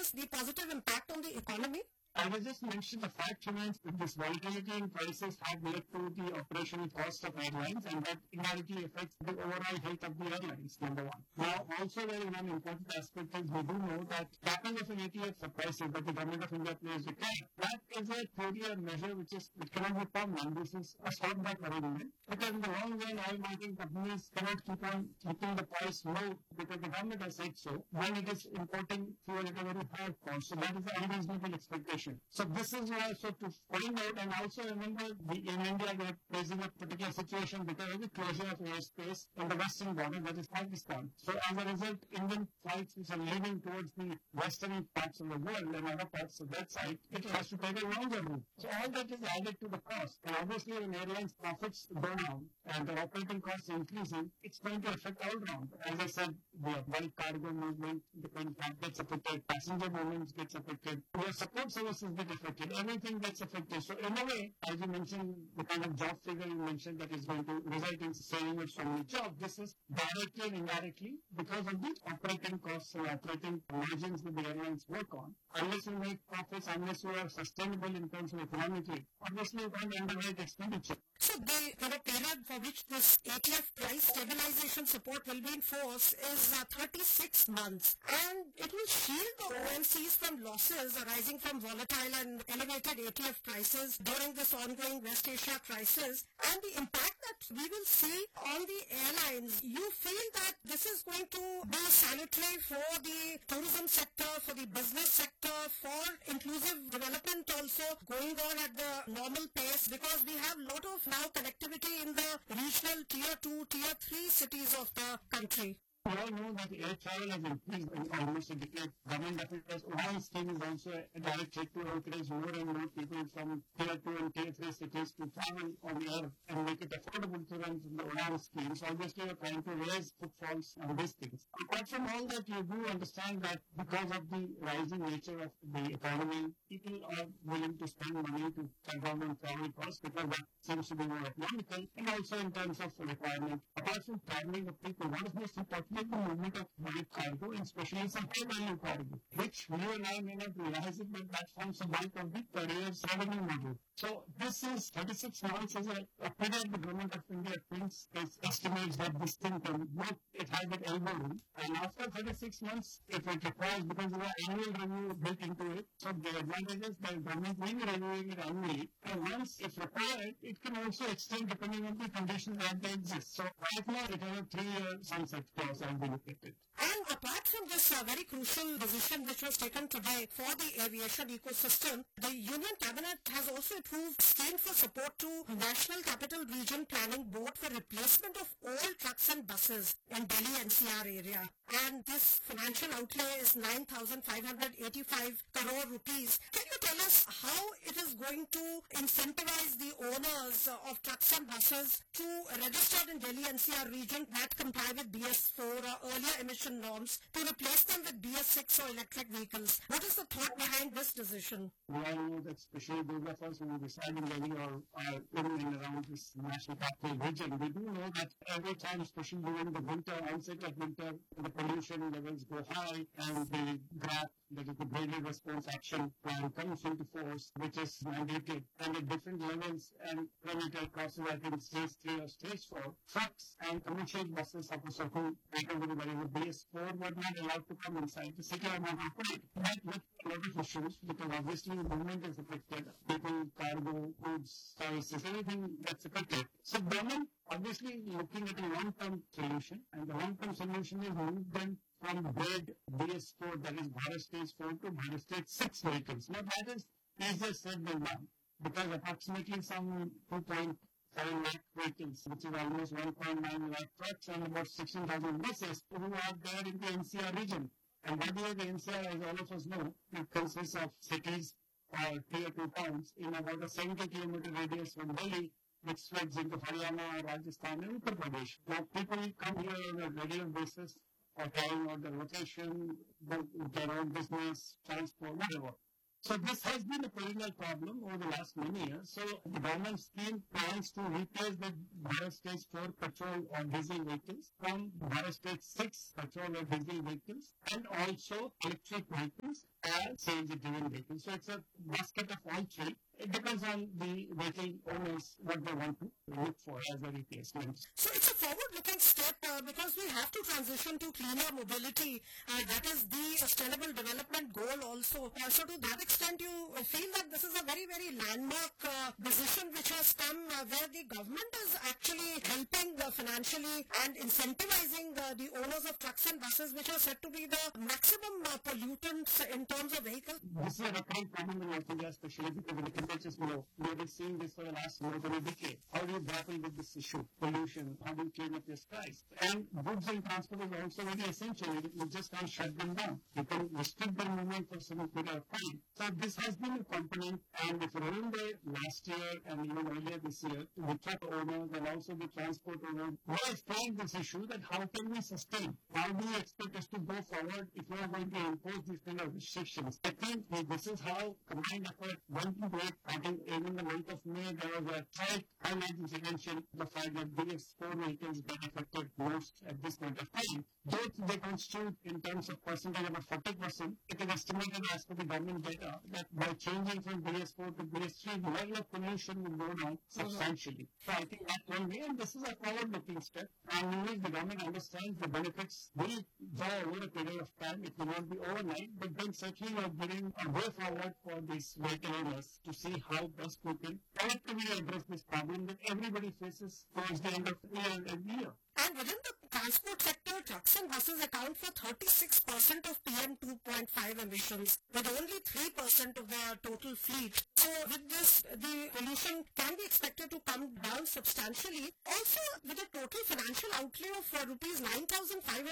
is the positive impact on the economy? I was just mentioned the fact remains that this volatility in prices have led to the operational cost of airlines, and that indirectly affects the overall health of the airlines, number one. Now, also very one important aspect is we do know that capping of an ATF for prices that the government of India plays a cap, that is a theory or measure which cannot be permanent. This is a stopback arrangement, because in the long run, oil marketing companies cannot keep on keeping the price low because the government has said so when it is importing fuel at a very high cost. So that is an unreasonable expectation. So this is why, so to find out, and also remember, in India we are facing a particular situation because of the closure of airspace on the western border, that is Pakistan. So as a result, Indian flights which are leaving towards the western parts of the world and other parts of that side, it has to take a longer route. So all that is added to the cost. And obviously when airlines profits go down and the operating costs increasing, it's going to affect all round. As I said, the bulk cargo movement, that gets affected, passenger movements gets affected, your support services get affected, everything gets affected. So in a way, as you mentioned, the kind of job figure you mentioned that is going to result in saving of so many jobs, this is directly and indirectly because of the operating costs and operating margins that the airlines work on. Unless you make profits, unless you are sustainable in terms of economically, obviously you can't underwrite expenditure. So the period for which this ATF price stabilization support will be in force is 36 months, and it will shield the OMCs from losses arising from volatile and elevated ATF prices during this ongoing West Asia crisis, and the impact that we will see on the airlines. You feel that this is going to be salutary for the tourism sector, for the business sector, for inclusive development also going on at the normal pace, because we have a lot of now connectivity in the regional tier 2, tier 3 cities of the country. We all know that air travel has increased in almost a decade. Government officials, Udan scheme is also a direct hit to encourage more and more people from tier 2 and tier 3 cities to travel on air and make it affordable to them from the Udan scheme. So obviously you're trying to raise footfalls on these things. Apart from all that, you do understand that because of the rising nature of the economy, people are willing to spend money to cut down on travel costs because that seems to be more economical, and also in terms of requirement. Apart from traveling of people, what is most important is the movement of bulk cargo, and especially some high-value cargo, which you and I may not realize it, but that forms a bulk of the career's revenue model. So this is 36 months is a period the government of India thinks estimates that this thing can work. It has an elbow room, and after 36 months, if it requires, because there are annual review built into it, so the advantage is that government will be reviewing it annually, and once if required, it can also extend depending on the conditions that they exist. So right now it has a 3-year sunset clause as we look at it. And apart from this very crucial decision which was taken today for the aviation ecosystem, the Union Cabinet has also approved scheme for support to National Capital Region Planning Board for replacement of old trucks and buses in Delhi NCR area. And this financial outlay is 9,585 crore rupees. Can you tell us how it is going to incentivize the owners of trucks and buses to register in Delhi NCR region that comply with BS4 earlier emission norms to replace them with BS6 or electric vehicles? What is the thought behind this decision? We all know that especially those of us who reside in Delhi or are in and around this national capital region, we do know that every time, especially during the winter, onset of winter, the pollution levels go high and the GRAP, that is the Graded Response Action Plan, comes into force, which is mandated, and at different levels and when it crosses, I think, stage 3 or stage 4, trucks and commercial buses of a certain category, that is a BS4, were not allowed to come inside the city or not operate. That led to a lot of issues because obviously the movement is affected, people, cargo, goods, services, everything that's affected. So government obviously looking at a long-term solution, and the long-term solution is move them from grade BS4, that is Bharat Stage 4 to Bharat Stage 6 vehicles. Now that is easier said than done, because approximately some 2.7 lakh vehicles, which is almost 1.9 lakh trucks and about 16,000 buses who are there in the NCR region. And by the way, the NCR, as all of us know, it consists of cities or tier 2 towns in about a 70-kilometer radius from Delhi, which spreads into Haryana, Rajasthan, and Uttar Pradesh. Now, people come here on a regular basis for trying out their location, their own business, transport, whatever. So this has been a perennial problem over the last many years. So the government scheme plans to replace the Bharat Stage 4 petrol or diesel vehicles from Bharat Stage 6 petrol or diesel vehicles and also electric vehicles and CNG-driven vehicles. So it's a basket of all three. It depends on the vehicle owners what they want to look for as a replacement. So it's a forward-looking step because we have to transition to cleaner mobility. That is the sustainable development goal also. So to that extent, you feel that this is a very, very landmark decision which has come where the government is actually helping financially and incentivizing the owners of trucks and buses, which are said to be the maximum pollutants in terms of vehicles. This is a recurring problem in North India, especially because the temperatures low. We have been seeing this for the last more than a decade. How do you grapple with this issue? Pollution, how do you clean up your skies? And goods and transport is also very essential. You just can't shut them down. You can restrict their movement for some period of time. So this has been a component, and if you remember last year and even earlier this year, the truck owners and also the transport owners were flagged this issue that how can we sustain? How do you expect us to go forward if we are going to impose these kind of restrictions? I think this is how combined effort went into it. I think even in the month of May, there was a tight highlighting mention the fact that BS4 vehicles get affected most at this point of time. Though they constitute in terms of percentage about 40%, it is estimated as per the government data that by changing from BS4 to BS3, the level of pollution will go down substantially. So I think that's one way, and this is a forward-looking step. And in which the government understands the benefits will go over a period of time. It will not be overnight, but then certainly we are giving a way forward for these vehicle owners to see how best we can collectively address this problem that everybody faces towards the end of the year every year. And within the transport sector, trucks and buses account for 36% of PM 2.5 emissions, with only 3% of the total fleet. So with this, the pollution can be expected to come down substantially. Also, with a total financial outlay of rupees 9,500